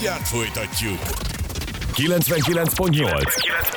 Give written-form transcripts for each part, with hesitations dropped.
Mindjárt folytatjuk. 99.8.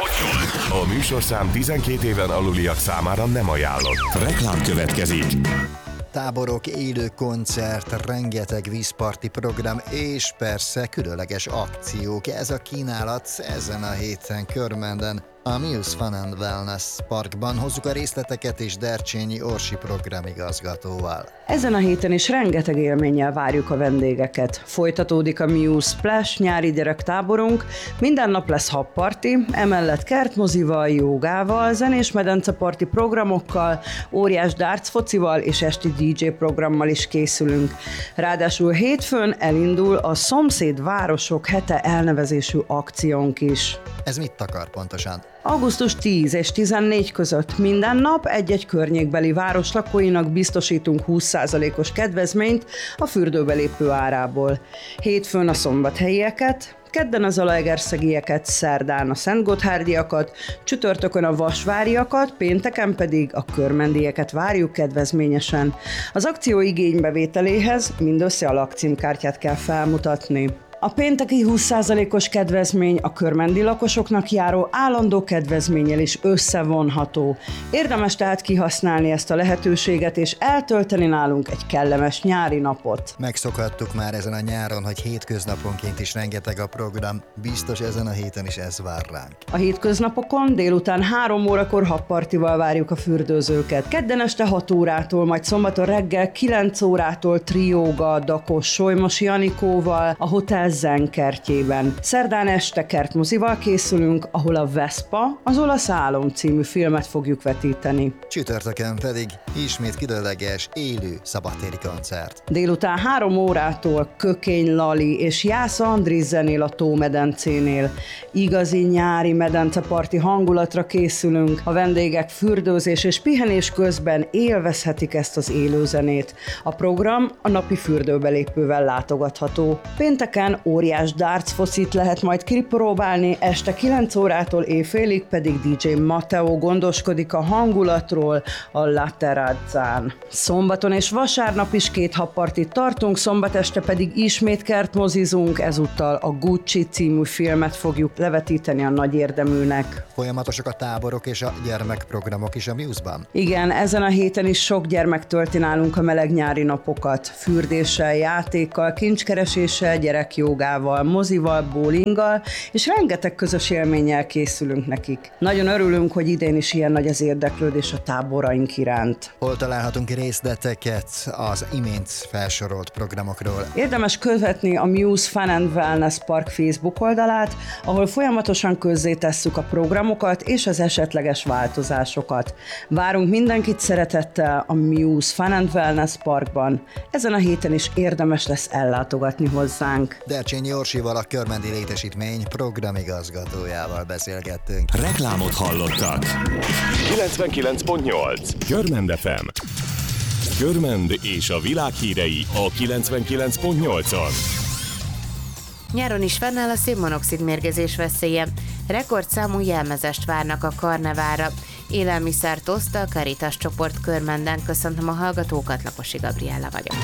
A műsorszám 12 éven aluliak számára nem ajánlott. Reklám következik. Táborok, élő koncert, rengeteg vízparti program és persze különleges akciók. Ez a kínálat ezen a héten Körmenden, a Muse Fun and Wellness Parkban. Hozzuk a részleteket is Dercsényi Orsi programigazgatóval. Ezen a héten is rengeteg élménnyel várjuk a vendégeket. Folytatódik a Muse Splash nyári gyerektáborunk, minden nap lesz habparti, emellett kertmozival, jogával, zenés medenceparti programokkal, óriás darts focival és esti DJ programmal is készülünk. Ráadásul hétfőn elindul a Szomszéd Városok Hete elnevezésű akciónk is. Ez mit akar pontosan? Augusztus 10 és 14 között minden nap egy-egy környékbeli város lakóinak biztosítunk 20%-os kedvezményt a fürdőbe lépő árából. Hétfőn a szombathelyieket, kedden a zalaegerszegieket, szerdán a szentgotthárdiakat, csütörtökön a vasváriakat, pénteken pedig a körmendieket várjuk kedvezményesen. Az akció igénybevételéhez mindössze a lakcímkártyát kell felmutatni. A pénteki 20%-os kedvezmény a körmendi lakosoknak járó állandó kedvezménnyel is összevonható. Érdemes tehát kihasználni ezt a lehetőséget és eltölteni nálunk egy kellemes nyári napot. Megszokhattuk már ezen a nyáron, hogy hétköznaponként is rengeteg a program. Biztos ezen a héten is ez vár ránk. A hétköznapokon délután 3 órakor habpartival várjuk a fürdőzőket. Kedden este 6 órától, majd szombaton reggel 9 órától trióga, Dakos, Solymos Janikóval, a Hotel Zen kertjében. Szerdán este kertmozival készülünk, ahol a Vespa, az Olasz Álom című filmet fogjuk vetíteni. Csütörtökön pedig ismét különleges, élő szabadtéri koncert. Délután 3 órától Kökény Lali és Jásza Andris zenél a Tómedencénél. Igazi nyári medenceparti hangulatra készülünk, a vendégek fürdőzés és pihenés közben élvezhetik ezt az élőzenét. A program a napi fürdőbelépővel látogatható. Pénteken óriás darts focit lehet majd kipróbálni, este 9 órától éjfélig pedig DJ Matteo gondoskodik a hangulatról a Laterazzán. Szombaton és vasárnap is 2 habpartit tartunk, szombat este pedig ismét kertmozizunk, ezúttal a Gucci című filmet fogjuk levetíteni a nagy érdeműnek. Folyamatosak a táborok és a gyermekprogramok is a Muse-ban? Igen, ezen a héten is sok gyermek tölti nálunk a meleg nyári napokat. Fürdéssel, játékkal, kincskereséssel, gyerekjogával, mozival, bowlinggal, és rengeteg közös élménnyel készülünk nekik. Nagyon örülünk, hogy idén is ilyen nagy az érdeklődés a táboraink iránt. Hol találhatunk részleteket az imént felsorolt programokról? Érdemes követni a Muse Fun and Wellness Park Facebook oldalát, ahol folyamatosan közzétesszük a programokat és az esetleges változásokat. Várunk mindenkit szeretettel a Muse Fun and Wellness Parkban. Ezen a héten is érdemes lesz ellátogatni hozzánk. Dercsényi Orsival, a Körmendi Létesítmény programigazgatójával beszélgettünk. Reklámot hallottak. 99.8. Körmend FM. Körmend és a világ hírei a 99.8-on. Nyáron is fennáll a szénmonoxid mérgezés veszélye. Rekordszámú jelmezest várnak a karnevára. Élelmiszert oszt a Caritas csoport Körmenden. Köszöntöm a hallgatókat, Lakosi Gabriella vagyok.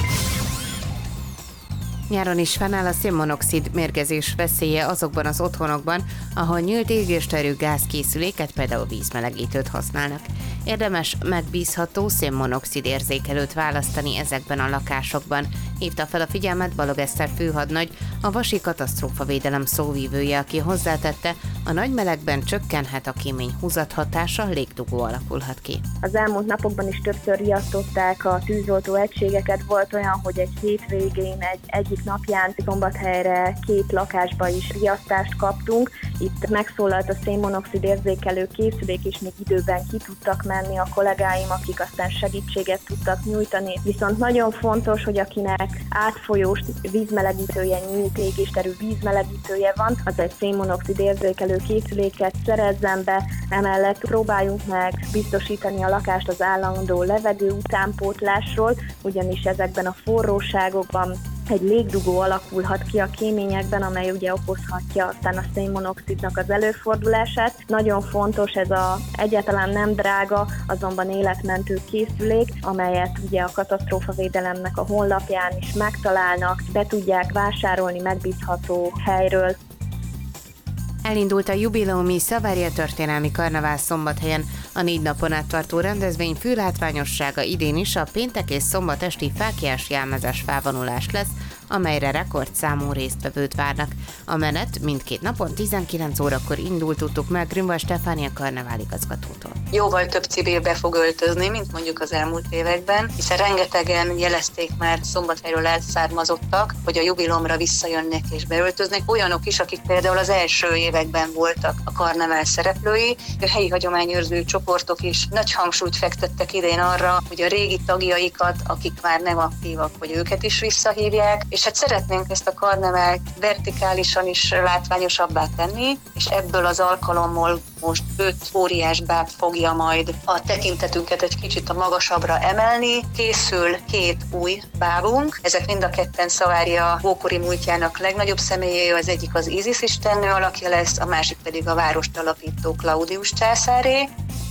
Nyáron is fennáll a szénmonoxid mérgezés veszélye azokban az otthonokban, ahol nyílt égésterű gázkészüléket, például vízmelegítőt használnak. Érdemes megbízható szénmonoxid érzékelőt választani ezekben a lakásokban, hívta fel a figyelmet Balog Eszter főhadnagy, a Vasi Katasztrófavédelem szóvívője, aki hozzátette, a nagy melegben csökkenhet a kémény húzathatása, légdugó alakulhat ki. Az elmúlt napokban is többször riasztották a tűzoltó egységeket. Volt olyan, hogy egy hétvégén egyik napján Szombathelyre 2 lakásba is riasztást kaptunk. Itt megszólalt a szénmonoxid érzékelő készülék, és még időben ki tudtak menni a kollégáim, akik aztán segítséget tudtak nyújtani. Viszont nagyon fontos, hogy akinek átfolyós vízmelegítője, nyílt égésterű vízmelegítője van, az egy szénmonoxid érzékelő készüléket szerezzen be, emellett próbáljunk meg biztosítani a lakást az állandó levegő utánpótlásról, ugyanis ezekben a forróságokban egy légdugó alakulhat ki a kéményekben, amely ugye okozhatja aztán a szénmonoxidnak az előfordulását. Nagyon fontos ez egyáltalán nem drága, azonban életmentő készülék, amelyet ugye a katasztrófavédelemnek a honlapján is megtalálnak, be tudják vásárolni megbízható helyről. Elindult a jubileumi Savaria történelmi karnevál Szombathelyen. A 4 napon át tartó rendezvény fő látványossága idén is a péntek és szombat esti fáklyás jelmezes felvonulás lesz, amelyre rekordszámú résztvevőt várnak. A menet mindkét napon 19 órakor indult, tudtuk meg Grünwald Stefánia karnevál igazgatótól. Jóval több civil be fog öltözni, mint mondjuk az elmúlt években, hiszen rengetegen jelezték már Szombathelyről elszármazottak, hogy a jubileumra visszajönnek és beöltöznek. Olyanok is, akik például az első években voltak a karnevál szereplői. A helyi hagyományőrző csoportok is nagy hangsúlyt fektettek idén arra, hogy a régi tagjaikat, akik már nem aktívak, hogy őket is visszahívják, és hát szeretnénk ezt a karnevált vertikálisan is látványosabbá tenni, és ebből az alkalommal most 5 óriás báb fogja majd a tekintetünket egy kicsit a magasabbra emelni. Készül 2 új bábunk, ezek mind a ketten Savaria ókori múltjának legnagyobb személyei, az egyik az Isis istennő alakja lesz, a másik pedig a várost alapító Claudius császáré.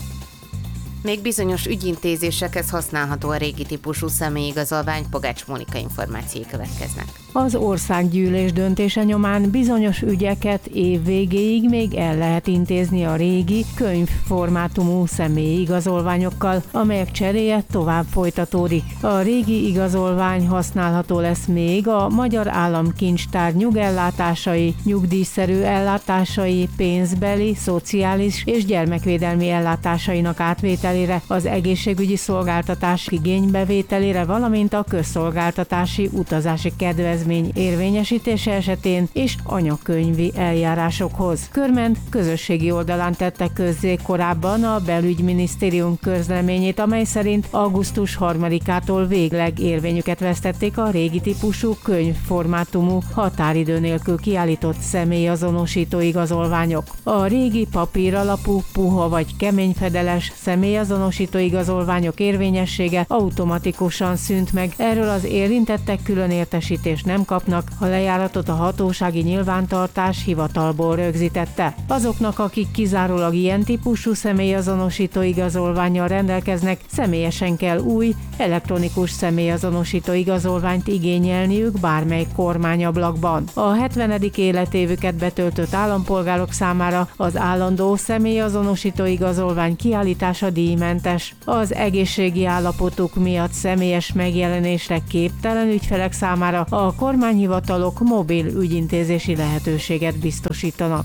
Még bizonyos ügyintézésekhez használható a régi típusú személyigazolvány, Pogács Mónika információi következnek. Az országgyűlés döntése nyomán bizonyos ügyeket év végéig még el lehet intézni a régi könyvformátumú személyigazolványokkal, amelyek cseréje tovább folytatódik. A régi igazolvány használható lesz még a Magyar Államkincstár nyugellátásai, nyugdíjszerű ellátásai, pénzbeli, szociális és gyermekvédelmi ellátásainak átvételére, az egészségügyi szolgáltatás igénybevételére, valamint a közszolgáltatási utazási kedvezmény érvényesítése esetén és anyakönyvi eljárásokhoz. Körment közösségi oldalán tette közzé korábban a Belügyminisztérium közleményét, amely szerint augusztus 3-ától végleg érvényüket vesztették a régi típusú könyvformátumú határidő nélkül kiállított személyazonosító igazolványok. A régi papír alapú, puha vagy keményfedeles személyazonosító igazolványok érvényessége automatikusan szűnt meg. Erről az érintettek külön értesítést nem kapnak, a lejáratot a hatósági nyilvántartás hivatalból rögzítette. Azoknak, akik kizárólag ilyen típusú személyazonosító igazolvánnyal rendelkeznek, személyesen kell új, elektronikus személyazonosító igazolványt igényelniük bármely kormányablakban. A 70. életévüket betöltött állampolgárok számára az állandó személyazonosító igazolvány kiállítása díjmentes. Az egészségi állapotuk miatt személyes megjelenésre képtelen ügyfelek számára a kormányhivatalok mobil ügyintézési lehetőséget biztosítanak.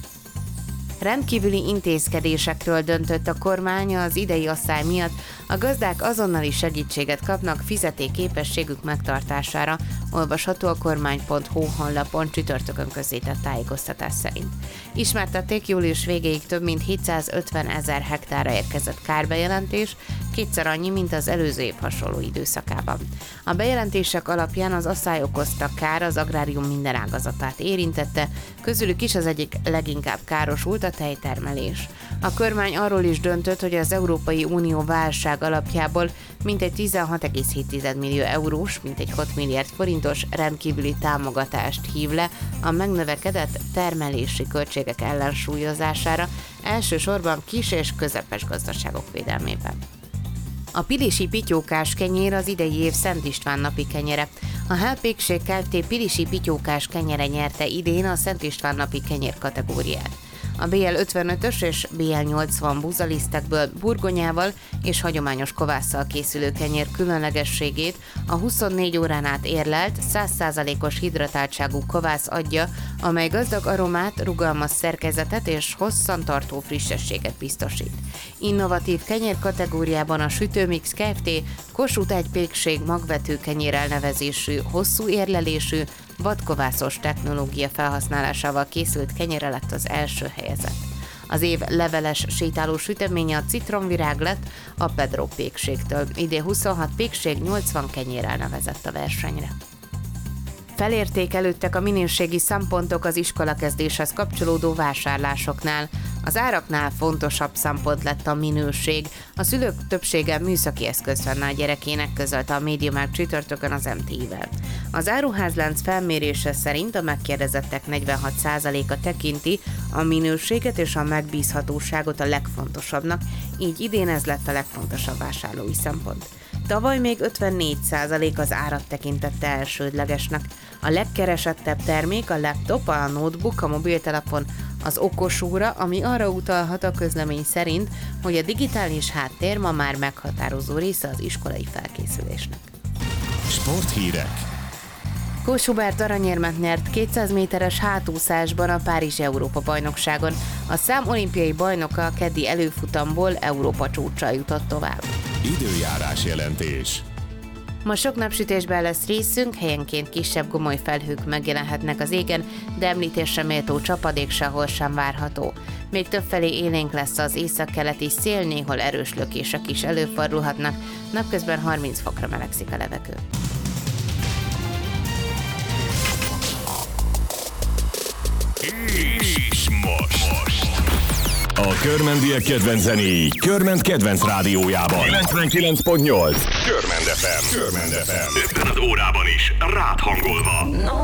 Rendkívüli intézkedésekről döntött a kormány az idei asszály miatt. A gazdák azonnali segítséget kapnak fizetékképességük megtartására, olvasható a kormány.hu honlapon csütörtökön közzétett tájékoztatás szerint. Ismertették, július végéig több mint 750 000 hektárra érkezett kárbejelentés, 2-szer annyi, mint az előző év hasonló időszakában. A bejelentések alapján az asszály okozta kár az agrárium minden ágazatát érintette, közülük is az egyik leginkább károsult a tejtermelés. A kormány arról is döntött, hogy az Európai Unió válság alapjából mintegy 16,7 millió eurós, mintegy 6 milliárd forintos rendkívüli támogatást hív le a megnövekedett termelési költségek ellensúlyozására, elsősorban kis és közepes gazdaságok védelmében. A pilisi pityókás kenyér az idei év Szent István napi kenyere. A Helpékség Kft. Pilisi pityókás kenyere nyerte idén a Szent István napi kenyér kategóriát. A BL 55-ös és BL 80 buzalisztekből burgonyával és hagyományos kovásszal készülő kenyér különlegességét a 24 órán át érlelt, 100%-os hidratáltságú kovász adja, amely gazdag aromát, rugalmas szerkezetet és hosszantartó frissességet biztosít. Innovatív kenyér kategóriában a Sütőmix Kft. Kossuth egy pékség magvető kenyér elnevezésű, hosszú érlelésű, vadkovászos technológia felhasználásával készült kenyere lett az első helyezett. Az év leveles sétáló süteménye a citromvirág lett a Pedro pékségtől. Idén 26 pékség 80 kenyérrel nevezett a versenyre. Felértékelődtek a minőségi szempontok az iskolakezdéshez kapcsolódó vásárlásoknál. Az áraknál fontosabb szempont lett a minőség. A szülők többsége műszaki eszközt venne a gyerekének, közölte a MediaMarkt csütörtökön az MTI-vel. Az áruházlánc felmérése szerint a megkérdezettek 46%-a tekinti a minőséget és a megbízhatóságot a legfontosabbnak, így idén ez lett a legfontosabb vásárlói szempont. Tavaly még 54% az árat tekintette elsődlegesnek. A legkeresettebb termék a laptop, a notebook, a mobiltelefon, az okosóra, ami arra utalhat a közlemény szerint, hogy a digitális háttér ma már meghatározó része az iskolai felkészülésnek. Sporthírek. Kós Hubert aranyérmet nyert 200 méteres hátúszásban a Párizsi Európa-bajnokságon. A szám olimpiai bajnoka a keddi előfutamból Európa csúccsal jutott tovább. Időjárás jelentés. Ma sok napsütésben lesz részünk, helyenként kisebb gomoly felhők megjelenhetnek az égen, de említésre méltó csapadék sehol sem várható. Még többfelé élénk lesz az északkeleti szél, néhol erős lökések is előfordulhatnak, napközben 30 fokra melegszik a levegő. És most. A körmendiek kedvenc zenéi Körment kedvenc rádiójában. 99.8 Körmend FM. 50 az órában is rád hangolva.